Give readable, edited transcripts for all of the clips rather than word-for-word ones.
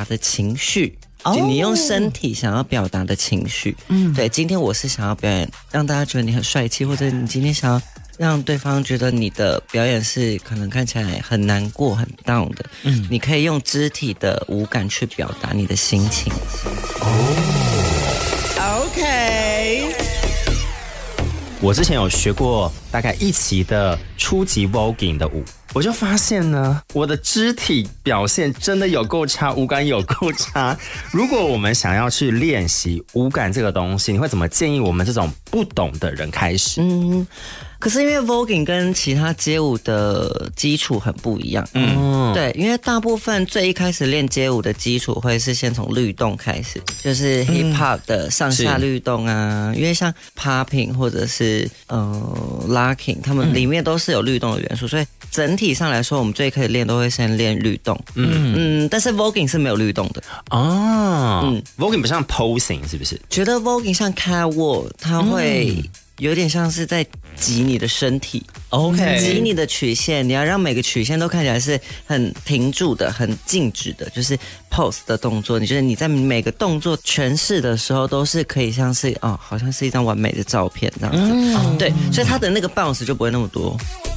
的情绪。你用身体想要表达的情绪，对，今天我是想要表演让大家觉得你很帅气，或者你今天想要让对方觉得你的表演是可能看起来很难过很 down 的，你可以用肢体的五感去表达你的心情。 OK。 我之前有学过大概1期的初级 voguing 的舞，我就发现呢，我的肢体表现真的有够差，五感有够差。如果我们想要去练习五感这个东西，你会怎么建议我们这种不懂的人开始？ 可是因为 voguing 跟其他街舞的基础很不一样，对，因为大部分最一开始练街舞的基础会是先从律动开始，就是 hip hop 的上下律动啊，因为像 popping 或者是locking， 他们里面都是有律动的元素，所以整体上来说，我们最开始练都会先练律动，但是 voguing 是没有律动的 voguing 不像 posing 是不是？ 觉得 voguing 像 catwalk， 它会有点像是在挤你的身体 ，OK， 挤你的曲线，你要让每个曲线都看起来是很停住的、很静止的，就是 pose 的动作。你觉得你在每个动作诠释的时候，都是可以像是好像是一张完美的照片这样子。对，所以它的那个 bounce 就不会那么多。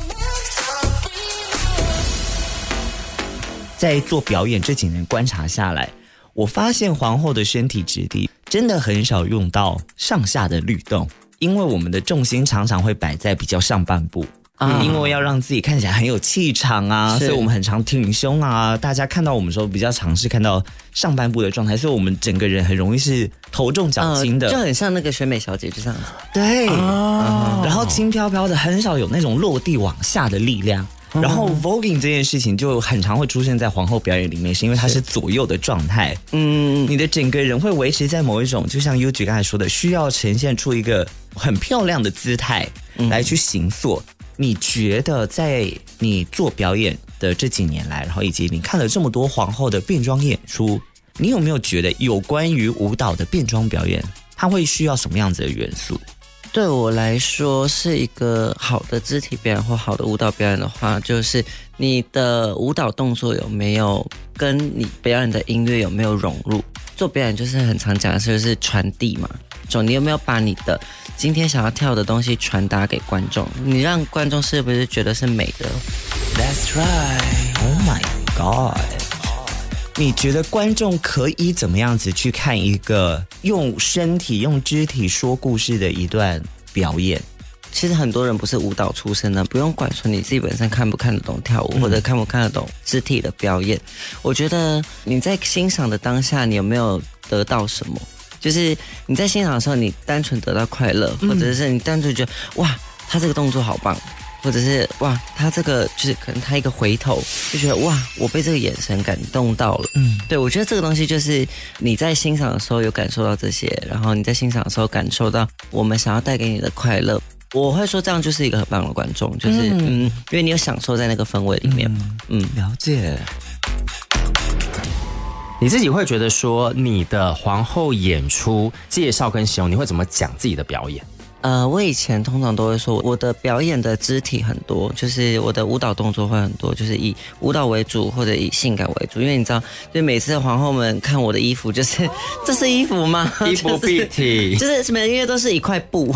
在做表演这几年观察下来，我发现皇后的身体质地真的很少用到上下的律动。因为我们的重心常常会摆在比较上半部，因为要让自己看起来很有气场啊，所以我们很常挺胸啊。大家看到我们的时候比较常是看到上半部的状态，所以我们整个人很容易是头重脚轻的， 就很像那个选美小姐就这样子。 对，然后轻飘飘的，很少有那种落地往下的力量。然后 voguing 这件事情就很常会出现在皇后表演里面，是因为它是左右的状态，你的整个人会维持在某一种，就像 Yuji 刚才说的，需要呈现出一个很漂亮的姿态来去形塑。你觉得在你做表演的这几年来，然后以及你看了这么多皇后的变装演出，你有没有觉得有关于舞蹈的变装表演，它会需要什么样子的元素？ 对我来说，是一个好的肢体表演或好的舞蹈表演的话，就是你的舞蹈动作有没有跟你表演的音乐有没有融入。做表演就是很常讲的就是传递嘛，你有没有把你的今天想要跳的东西传达给观众，你让观众是不是觉得是美的。 That's right. Oh my god. 你觉得观众可以怎么样子去看一个用身体用肢体说故事的一段表演？ 其实很多人不是舞蹈出身的，不用管说你自己本身看不看得懂跳舞，或者看不看得懂肢体的表演。我觉得你在欣赏的当下，你有没有得到什么？就是你在欣赏的时候，你单纯得到快乐，或者是你单纯觉得哇，他这个动作好棒，或者是哇，他这个就是可能他一个回头就觉得哇，我被这个眼神感动到了。对，我觉得这个东西就是你在欣赏的时候有感受到这些，然后你在欣赏的时候感受到我们想要带给你的快乐。我会说这样就是一个很棒的观众，就是因为你有享受在那个氛围里面。 了解。 你自己会觉得说你的皇后演出介绍跟形容，你会怎么讲自己的表演？ 我以前通常都会说我的表演的肢体很多，就是我的舞蹈动作会很多，就是以舞蹈为主或者以性感为主。因为你知道，就每次皇后们看我的衣服，就是这是衣服吗？ 衣服蔽体， 就是什么，因为都是一块布，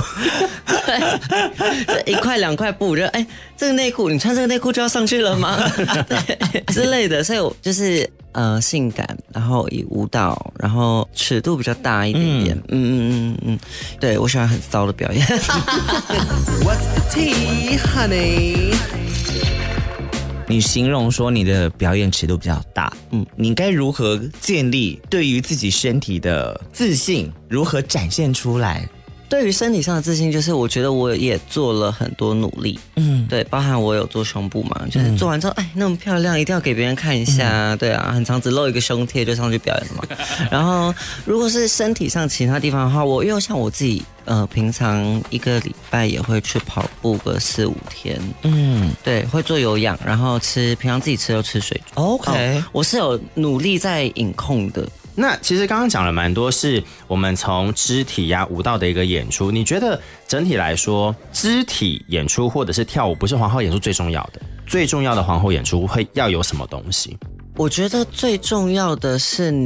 一块两块布，就这个内裤你穿这个内裤就要上去了吗？对之类的，所以我就是性感，然后以舞蹈，然后尺度比较大一点点。对，我喜欢很骚的表演。 What's the tea, honey？ 你形容说你的表演尺度比较大，你该如何建立对于自己身体的自信，如何展现出来？ 对于身体上的自信，就是我觉得我也做了很多努力，对，包含我有做胸部嘛，就是做完之后，那么漂亮，一定要给别人看一下，对啊，很常只露一个胸贴就上去表演了嘛。然后，如果是身体上其他地方的话，我又像我自己，平常一个礼拜也会去跑步个4-5天，对，会做有氧，然后平常自己吃都吃水煮。 OK， 我是有努力在饮控的。 那其实刚刚讲了蛮多，是我们从肢体呀、舞蹈的一个演出。你觉得整体来说，肢体演出或者是跳舞，不是皇后演出最重要的？最重要的皇后演出会要有什么东西？ 我觉得最重要的是